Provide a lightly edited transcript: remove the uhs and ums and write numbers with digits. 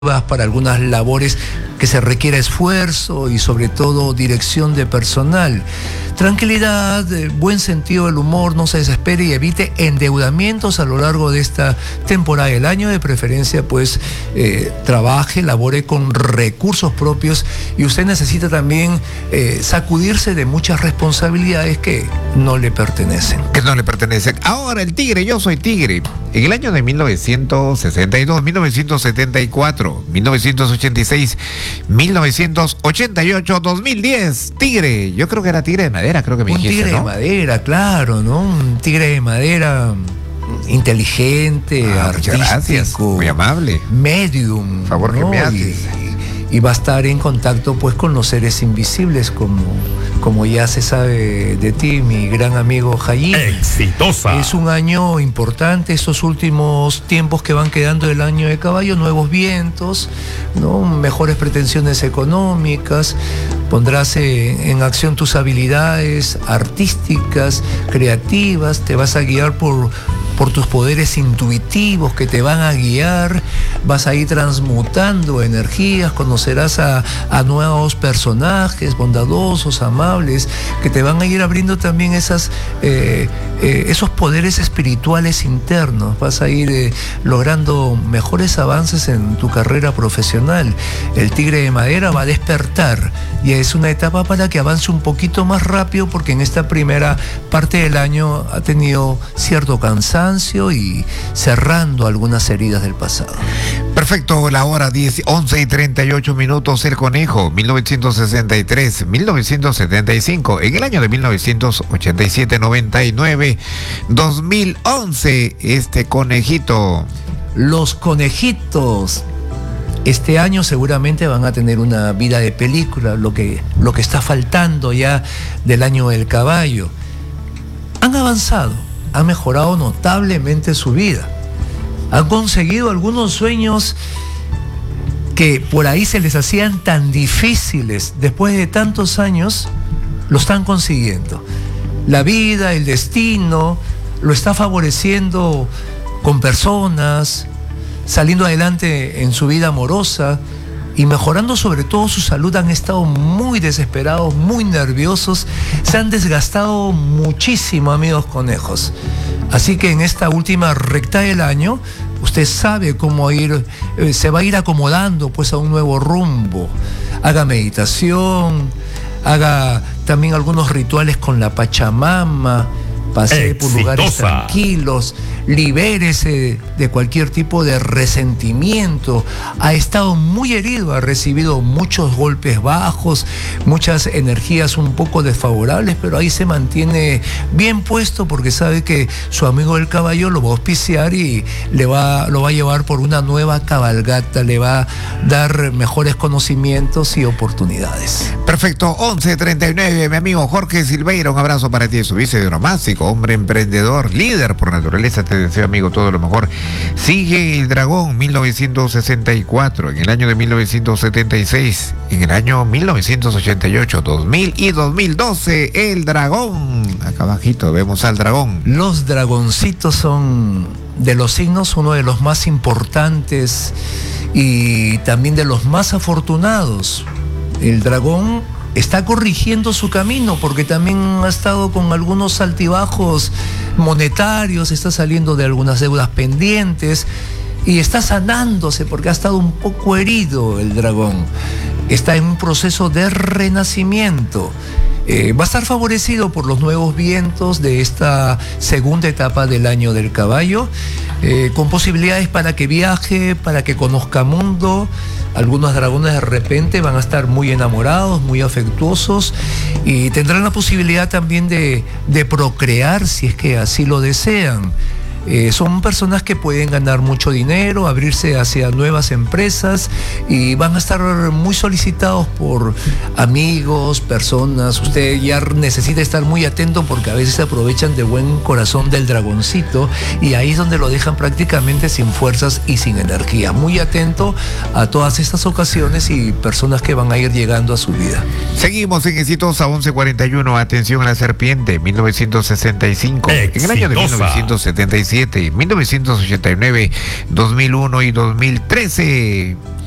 para algunas labores que se requiera esfuerzo y sobre todo dirección de personal. Tranquilidad, buen sentido del humor, no se desespere y evite endeudamientos a lo largo de esta temporada del año. De preferencia, pues, trabaje, labore con recursos propios, y usted necesita también sacudirse de muchas responsabilidades que no le pertenecen. Ahora el tigre, yo soy tigre. En el año de 1962, 1974, 1986, 1988, 2010, tigre. Yo creo que era tigre de madera, creo que me dijiste, ¿no? Un tigre de madera, claro, ¿no? Un tigre de madera inteligente, artístico. Gracias, muy amable. Medium. Favor, ¿no? Que me haces. Y va a estar en contacto, pues, con los seres invisibles, como ya se sabe de ti, mi gran amigo Jayín. Exitosa. Es un año importante, estos últimos tiempos que van quedando del año de caballo, nuevos vientos, ¿no? Mejores pretensiones económicas, pondrás en acción tus habilidades artísticas, creativas, te vas a guiar por tus poderes intuitivos que te van a guiar, vas a ir transmutando energías, conocerás a nuevos personajes bondadosos, amables, que te van a ir abriendo también esos poderes espirituales internos. Vas a ir logrando mejores avances en tu carrera profesional. El tigre de madera va a despertar y es una etapa para que avance un poquito más rápido, porque en esta primera parte del año ha tenido cierto cansancio y cerrando algunas heridas del pasado. Perfecto, la hora 11:38. El conejo, 1963, 1975, en el año de 1987, 99, 2011, este conejito. Los conejitos este año seguramente van a tener una vida de película, lo que está faltando ya del año del caballo. Han avanzado, han mejorado notablemente su vida. Han conseguido algunos sueños que por ahí se les hacían tan difíciles. Después de tantos años, lo están consiguiendo. La vida, el destino, lo está favoreciendo con personas, saliendo adelante en su vida amorosa y mejorando sobre todo su salud. Han estado muy desesperados, muy nerviosos, se han desgastado muchísimo, amigos conejos. Así que en esta última recta del año, usted sabe cómo se va a ir acomodando, pues, a un nuevo rumbo. Haga meditación, haga también algunos rituales con la Pachamama, pasee por lugares tranquilos, libérese de cualquier tipo de resentimiento. Ha estado muy herido, ha recibido muchos golpes bajos, muchas energías un poco desfavorables, pero ahí se mantiene bien puesto, porque sabe que su amigo el caballo lo va a auspiciar y lo va a llevar por una nueva cabalgata, le va a dar mejores conocimientos y oportunidades. Perfecto, 11:39, mi amigo Jorge Silveira, un abrazo para ti, su vice diplomático, hombre emprendedor, líder por naturaleza. Te deseo, amigo, todo lo mejor. Sigue el dragón, 1964, en el año de 1976, en el año 1988, 2000 y 2012, el dragón. Acá abajito vemos al dragón. Los dragoncitos son de los signos uno de los más importantes y también de los más afortunados. El dragón está corrigiendo su camino, porque también ha estado con algunos altibajos monetarios, está saliendo de algunas deudas pendientes y está sanándose, porque ha estado un poco herido el dragón. Está en un proceso de renacimiento. Va a estar favorecido por los nuevos vientos de esta segunda etapa del año del caballo, con posibilidades para que viaje, para que conozca mundo. Algunos dragones de repente van a estar muy enamorados, muy afectuosos, y tendrán la posibilidad también de procrear, si es que así lo desean. Son personas que pueden ganar mucho dinero, abrirse hacia nuevas empresas, y van a estar muy solicitados por amigos, personas. Usted ya necesita estar muy atento, porque a veces se aprovechan del buen corazón del dragoncito y ahí es donde lo dejan prácticamente sin fuerzas y sin energía. Muy atento a todas estas ocasiones y personas que van a ir llegando a su vida. Seguimos en Exitosa, 11:41. Atención a la serpiente, 1965. En el año de 1977, 1989, 2001 y 2013.